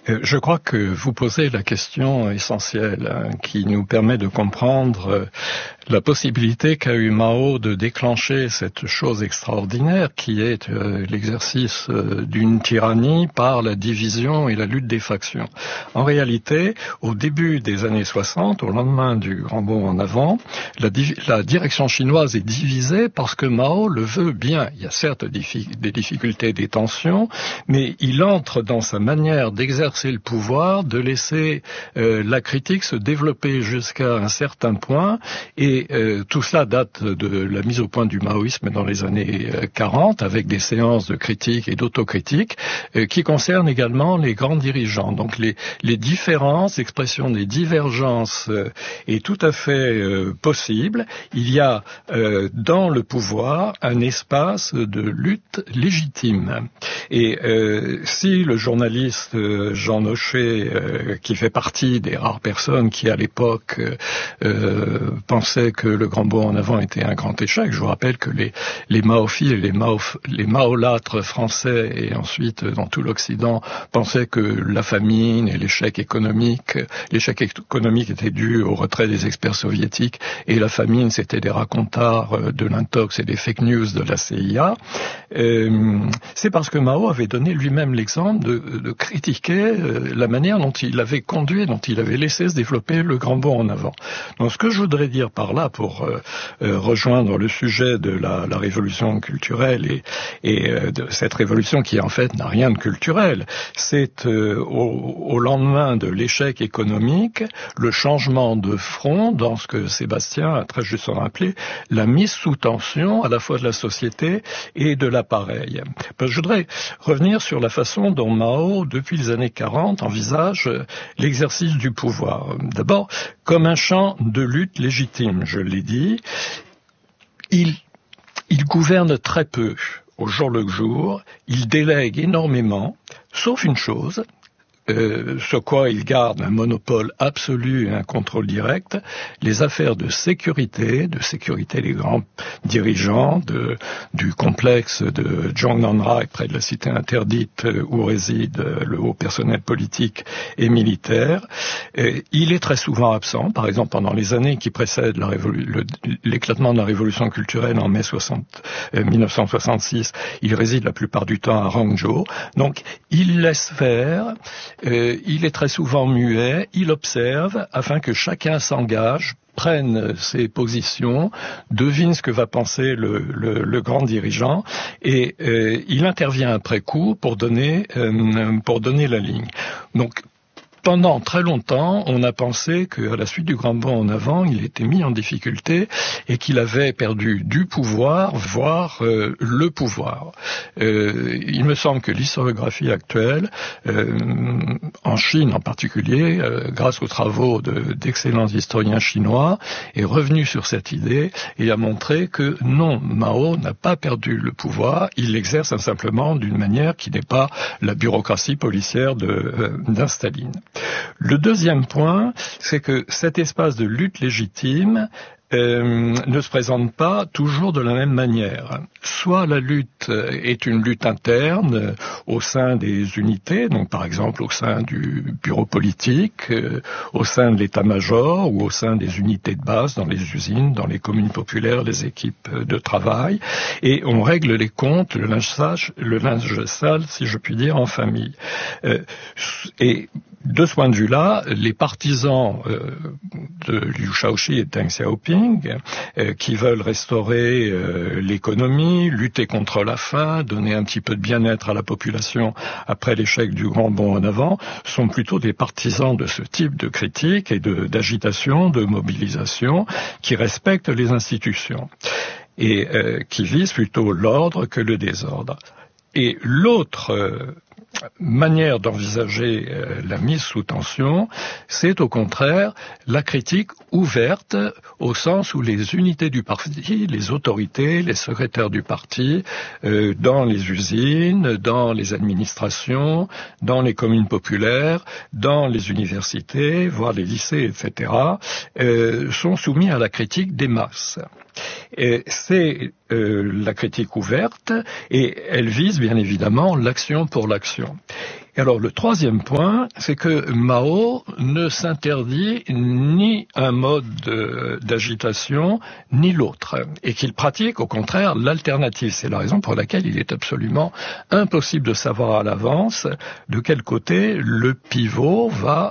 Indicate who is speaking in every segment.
Speaker 1: Je crois que vous posez la question essentielle qui nous permet de comprendre la possibilité qu'a eu Mao de déclencher cette chose extraordinaire qui est l'exercice d'une tyrannie par la division et la lutte des factions. En réalité, au début des années 60, au lendemain du Grand Bond en avant, la direction chinoise est divisée parce que Mao le veut bien. Il y a certes des difficultés, des tensions, mais il entre dans sa manière d'exercer le pouvoir, de laisser la critique se développer jusqu'à un certain point, et tout cela date de la mise au point du maoïsme dans les années 40, avec des séances de critique et d'autocritique qui concernent également les grands dirigeants. Donc les différences, l'expression des divergences est tout à fait possible. Il y a dans le pouvoir un espace de lutte légitime. Et si le journaliste Jean Nochet, qui fait partie des rares personnes qui à l'époque pensaient que le Grand Bond en avant était un grand échec, je vous rappelle que les maophiles, les maolâtres français et ensuite dans tout l'Occident pensaient que la famine et l'échec économique était dû au retrait des experts soviétiques et la famine c'était des racontards de l'intox et des fake news de la CIA. C'est parce que Mao avait donné lui-même l'exemple de critiquer la manière dont il avait conduit, dont il avait laissé se développer le Grand Bond en avant. Donc ce que je voudrais dire par là, pour rejoindre le sujet de la révolution culturelle et de cette révolution qui en fait n'a rien de culturel, c'est au lendemain de l'échec économique, le changement de front dans ce que Sébastien a très justement appelé la mise sous tension à la fois de la société et de l'appareil. Je voudrais revenir sur la façon dont Mao, depuis les années 40, envisage l'exercice du pouvoir. D'abord, comme un champ de lutte légitime, je l'ai dit, il gouverne très peu au jour le jour, il délègue énormément, sauf une chose, sur quoi il garde un monopole absolu et un contrôle direct, les affaires de sécurité des grands dirigeants du complexe de Zhongnanhai, près de la cité interdite où réside le haut personnel politique et militaire. Il est très souvent absent, par exemple pendant les années qui précèdent l'éclatement de la révolution culturelle en mai 1966, il réside la plupart du temps à Hangzhou, donc il laisse faire. Il est très souvent muet, il observe afin que chacun s'engage, prenne ses positions, devine ce que va penser le grand dirigeant et il intervient après coup pour donner la ligne. Donc pendant très longtemps, on a pensé qu'à la suite du Grand Bond en avant, il était mis en difficulté et qu'il avait perdu du pouvoir, voire le pouvoir. Il me semble que l'historiographie actuelle, en Chine en particulier, grâce aux travaux d'excellents historiens chinois, est revenue sur cette idée et a montré que non, Mao n'a pas perdu le pouvoir, il l'exerce simplement d'une manière qui n'est pas la bureaucratie policière d'un Staline. Le deuxième point, c'est que cet espace de lutte légitime ne se présente pas toujours de la même manière. Soit la lutte est une lutte interne au sein des unités, donc par exemple au sein du bureau politique, au sein de l'état-major ou au sein des unités de base dans les usines, dans les communes populaires, les équipes de travail, et on règle les comptes, le linge sale, si je puis dire, en famille. Et de ce point de vue-là, les partisans de Liu Shaoqi et Deng Xiaoping, qui veulent restaurer l'économie, lutter contre la faim, donner un petit peu de bien-être à la population après l'échec du Grand Bond en avant, sont plutôt des partisans de ce type de critique et d'agitation, de mobilisation, qui respectent les institutions et qui visent plutôt l'ordre que le désordre. Et l'autre manière d'envisager la mise sous tension, c'est au contraire la critique ouverte au sens où les unités du parti, les autorités, les secrétaires du parti, dans les usines, dans les administrations, dans les communes populaires, dans les universités, voire les lycées, etc., sont soumis à la critique des masses. C'est la critique ouverte et elle vise bien évidemment l'action pour l'action. Alors le troisième point, c'est que Mao ne s'interdit ni un mode d'agitation, ni l'autre, et qu'il pratique au contraire l'alternative. C'est la raison pour laquelle il est absolument impossible de savoir à l'avance de quel côté le pivot va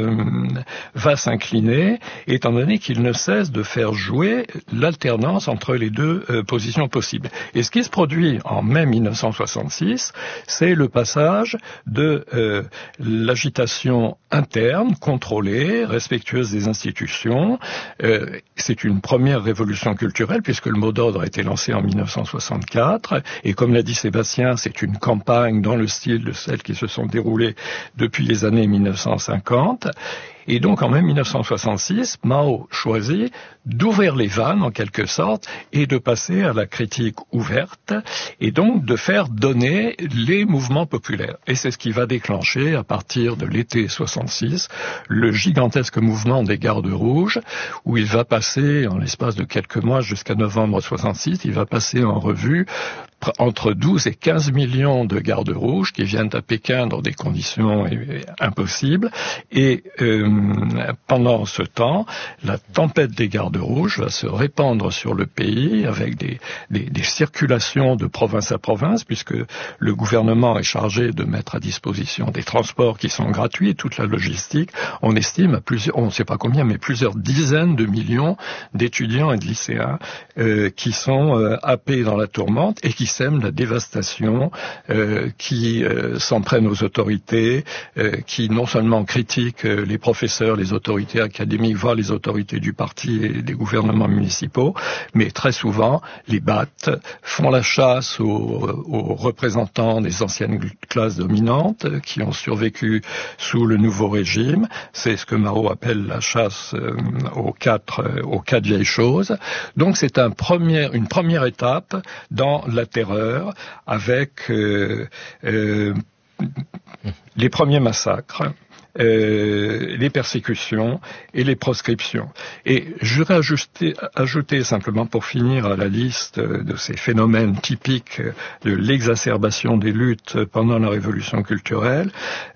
Speaker 1: s'incliner, étant donné qu'il ne cesse de faire jouer l'alternance entre les deux positions possibles. Et ce qui se produit en mai 1966, c'est le passage de l'agitation interne, contrôlée, respectueuse des institutions. C'est une première révolution culturelle puisque le mot d'ordre a été lancé en 1964 et comme l'a dit Sébastien, c'est une campagne dans le style de celles qui se sont déroulées depuis les années 1950. Et donc en mai 1966, Mao choisit d'ouvrir les vannes en quelque sorte et de passer à la critique ouverte et donc de faire donner les mouvements populaires. Et c'est ce qui va déclencher à partir de l'été 66 le gigantesque mouvement des Gardes rouges où il va passer en l'espace de quelques mois jusqu'à novembre 66, il va passer en revue entre 12 et 15 millions de gardes rouges qui viennent à Pékin dans des conditions impossibles. Et pendant ce temps, la tempête des gardes rouges va se répandre sur le pays avec des circulations de province à province, puisque le gouvernement est chargé de mettre à disposition des transports qui sont gratuits, toute la logistique. On estime à plusieurs, on ne sait pas combien, mais plusieurs dizaines de millions d'étudiants et de lycéens qui sont happés dans la tourmente et qui sèment la dévastation, qui s'en prennent aux autorités, qui non seulement critiquent les professeurs, les autorités académiques, voire les autorités du parti et des gouvernements municipaux, mais très souvent les battent, font la chasse aux représentants des anciennes classes dominantes qui ont survécu sous le nouveau régime. C'est ce que Mao appelle la chasse aux quatre vieilles choses. Donc c'est une première étape dans la terreur avec les premiers massacres, les persécutions et les proscriptions. Et je voudrais ajouter simplement pour finir à la liste de ces phénomènes typiques de l'exacerbation des luttes pendant la révolution culturelle,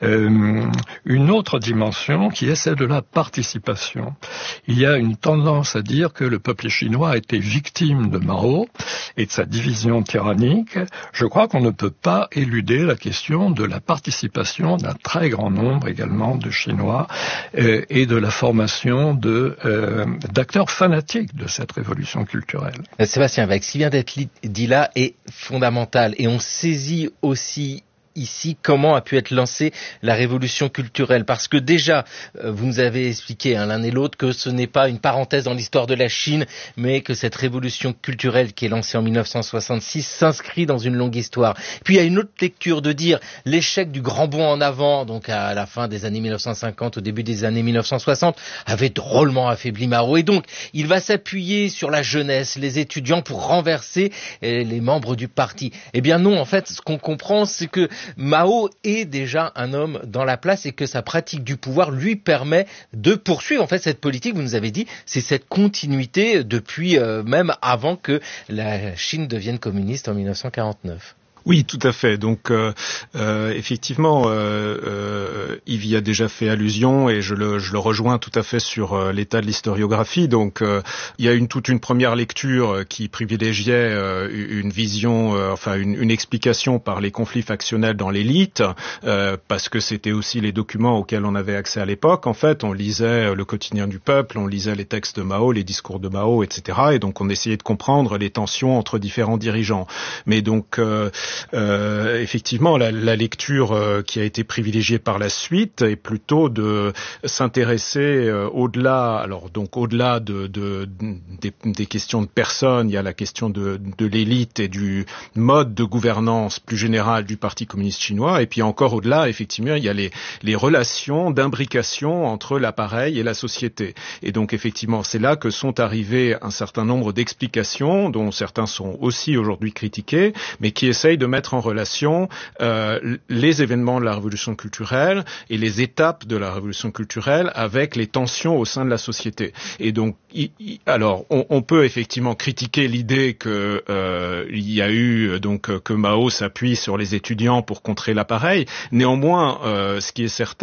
Speaker 1: une autre dimension qui est celle de la participation. Il y a une tendance à dire que le peuple chinois a été victime de Mao et de sa division tyrannique. Je crois qu'on ne peut pas éluder la question de la participation d'un très grand nombre également de Chinois et de la formation d'acteurs fanatiques de cette révolution culturelle.
Speaker 2: Sébastien Weck, ce qui vient d'être dit là est fondamental et on saisit aussi ici comment a pu être lancée la révolution culturelle, parce que déjà vous nous avez expliqué l'un et l'autre que ce n'est pas une parenthèse dans l'histoire de la Chine, mais que cette révolution culturelle qui est lancée en 1966 s'inscrit dans une longue histoire. Puis il y a une autre lecture de dire l'échec du grand bond en avant, donc à la fin des années 1950, au début des années 1960, avait drôlement affaibli Mao, et donc il va s'appuyer sur la jeunesse, les étudiants pour renverser les membres du parti. Eh bien non, en fait, ce qu'on comprend, c'est que Mao est déjà un homme dans la place et que sa pratique du pouvoir lui permet de poursuivre en fait cette politique. Vous nous avez dit, c'est cette continuité depuis même avant que la Chine devienne communiste en 1949.
Speaker 3: Oui, tout à fait. Donc, effectivement, Yves y a déjà fait allusion et je le rejoins tout à fait sur l'état de l'historiographie. Donc, il y a toute une première lecture qui privilégiait une vision, une explication par les conflits factionnels dans l'élite, parce que c'était aussi les documents auxquels on avait accès à l'époque. En fait, on lisait le quotidien du peuple, on lisait les textes de Mao, les discours de Mao, etc. Et donc, on essayait de comprendre les tensions entre différents dirigeants. Mais donc, effectivement, la lecture qui a été privilégiée par la suite est plutôt de s'intéresser au-delà des questions de personnes. Il y a la question de l'élite et du mode de gouvernance plus général du Parti communiste chinois. Et puis encore au-delà, effectivement, il y a les relations d'imbrication entre l'appareil et la société. Et donc, effectivement, c'est là que sont arrivés un certain nombre d'explications, dont certains sont aussi aujourd'hui critiqués, mais qui essayent de mettre en relation les événements de la révolution culturelle et les étapes de la révolution culturelle avec les tensions au sein de la société. Et donc, alors, on peut effectivement critiquer l'idée que il y a eu donc que Mao s'appuie sur les étudiants pour contrer l'appareil. Néanmoins, ce qui est certain,